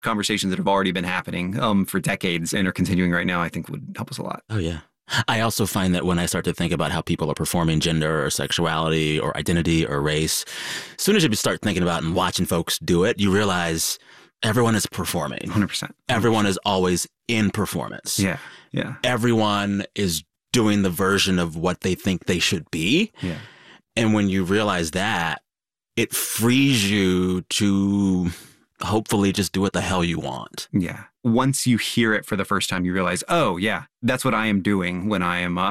conversations that have already been happening for decades and are continuing right now, I think would help us a lot. Oh, yeah. I also find that when I start to think about how people are performing gender or sexuality or identity or race, as soon as you start thinking about and watching folks do it, you realize everyone is performing. 100%. Everyone is always in performance. Yeah. Yeah. Everyone is doing the version of what they think they should be. Yeah. And when you realize that, it frees you to hopefully just do what the hell you want. Yeah. Once you hear it for the first time, you realize, oh, yeah, that's what I am doing when I am,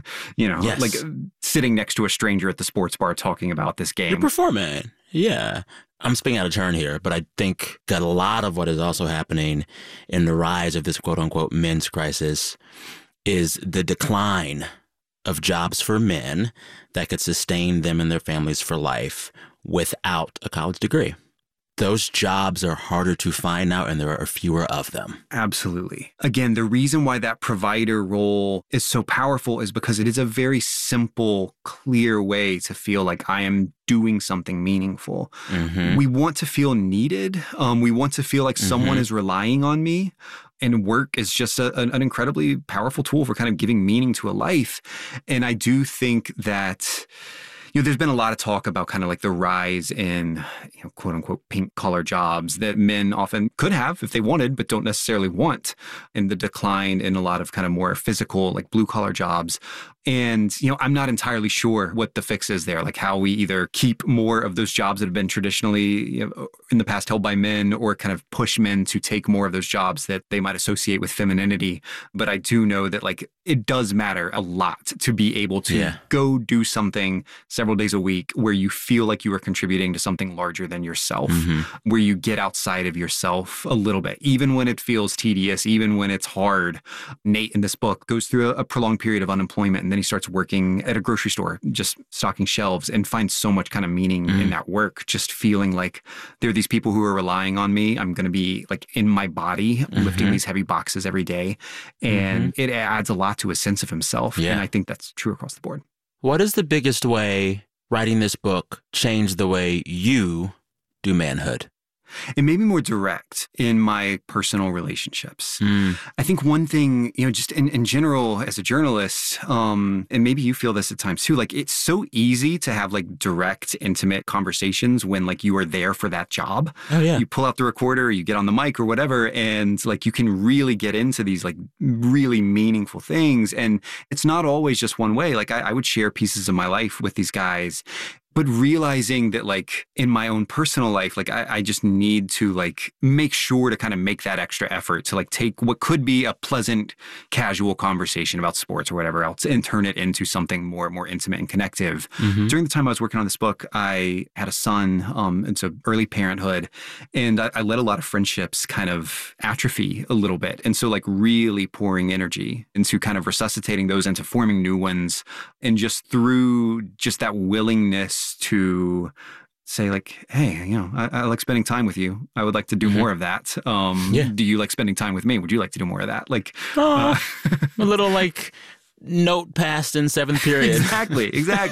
Yes. like sitting next to a stranger at the sports bar talking about this game. You're performing. Yeah. I'm spinning out of turn here, but I think that a lot of what is also happening in the rise of this quote unquote men's crisis is the decline of jobs for men that could sustain them and their families for life without a college degree. Those jobs are harder to find now, and there are fewer of them. Absolutely. Again, the reason why that provider role is so powerful is because it is a very simple, clear way to feel like I am doing something meaningful. Mm-hmm. We want to feel needed. We want to feel like someone is relying on me. And work is just an incredibly powerful tool for kind of giving meaning to a life. And I do think that, there's been a lot of talk about kind of like the rise in, quote unquote, pink collar jobs that men often could have if they wanted, but don't necessarily want, and the decline in a lot of kind of more physical, like blue collar jobs. And, I'm not entirely sure what the fix is there, like how we either keep more of those jobs that have been traditionally in the past held by men, or kind of push men to take more of those jobs that they might associate with femininity. But I do know that like it does matter a lot to be able to go do something several days a week where you feel like you are contributing to something larger than yourself, where you get outside of yourself a little bit, even when it feels tedious, even when it's hard. Nate in this book goes through a prolonged period of unemployment, and then he starts working at a grocery store, just stocking shelves, and finds so much kind of meaning in that work, just feeling like there are these people who are relying on me. I'm going to be like in my body lifting these heavy boxes every day. And it adds a lot to his sense of himself. Yeah. And I think that's true across the board. What is the biggest way writing this book changed the way you do manhood? It made me more direct in my personal relationships. I think one thing, just in general as a journalist, and maybe you feel this at times too, like it's so easy to have like direct, intimate conversations when like you are there for that job. Oh, yeah. You pull out the recorder, you get on the mic or whatever, and like you can really get into these like really meaningful things. And it's not always just one way. Like I would share pieces of my life with these guys, but realizing that like in my own personal life, like I just need to like make sure to kind of make that extra effort to like take what could be a pleasant, casual conversation about sports or whatever else and turn it into something more intimate and connective. During the time I was working on this book, I had a son, and so early parenthood, and I let a lot of friendships kind of atrophy a little bit. And so like really pouring energy into kind of resuscitating those, into forming new ones, and just through just that willingness to say like, hey, I like spending time with you. I would like to do more of that. Do you like spending time with me? Would you like to do more of that? Like a little like note passed in seventh period. Exactly.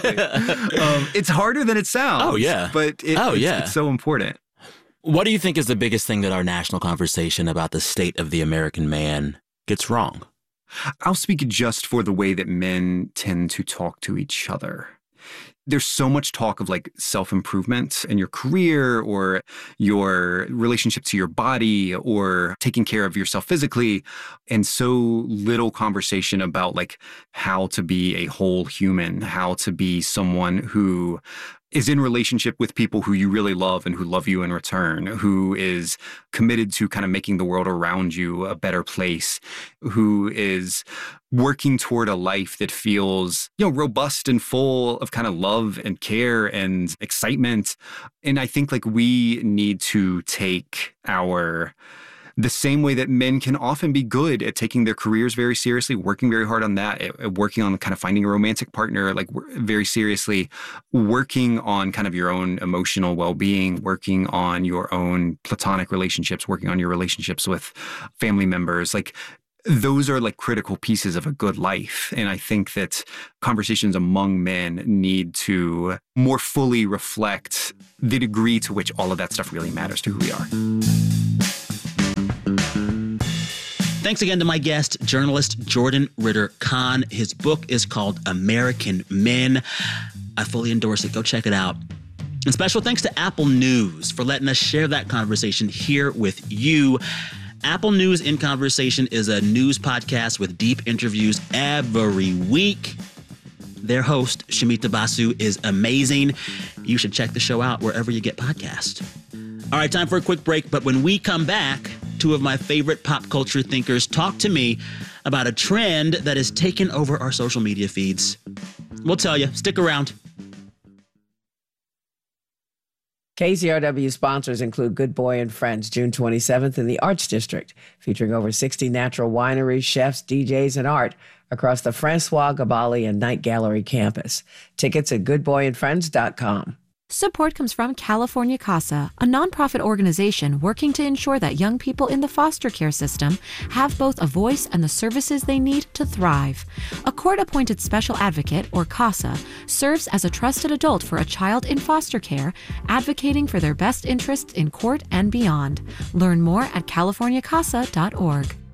It's harder than it sounds. Oh, yeah. But it's so important. What do you think is the biggest thing that our national conversation about the state of the American man gets wrong? I'll speak just for the way that men tend to talk to each other. There's so much talk of like self-improvement in your career or your relationship to your body or taking care of yourself physically, and so little conversation about like how to be a whole human, how to be someone who is in relationship with people who you really love and who love you in return, who is committed to kind of making the world around you a better place, who is working toward a life that feels, robust and full of kind of love and care and excitement. And I think like we need to take the same way that men can often be good at taking their careers very seriously, working very hard on that, working on kind of finding a romantic partner, like very seriously, working on kind of your own emotional well-being, working on your own platonic relationships, working on your relationships with family members, like those are like critical pieces of a good life. And I think that conversations among men need to more fully reflect the degree to which all of that stuff really matters to who we are. Thanks again to my guest, journalist Jordan Ritter Conn. His book is called American Men. I fully endorse it. Go check it out. And special thanks to Apple News for letting us share that conversation here with you. Apple News in Conversation is a news podcast with deep interviews every week. Their host, Shamita Basu, is amazing. You should check the show out wherever you get podcasts. All right, time for a quick break. But when we come back, two of my favorite pop culture thinkers talk to me about a trend that has taken over our social media feeds. We'll tell you. Stick around. KCRW sponsors include Good Boy and Friends, June 27th in the Arts District, featuring over 60 natural wineries, chefs, DJs, and art across the Francois Gabali and Night Gallery campus. Tickets at goodboyandfriends.com. Support comes from California CASA, a nonprofit organization working to ensure that young people in the foster care system have both a voice and the services they need to thrive. A court-appointed special advocate, or CASA, serves as a trusted adult for a child in foster care, advocating for their best interests in court and beyond. Learn more at californiacasa.org.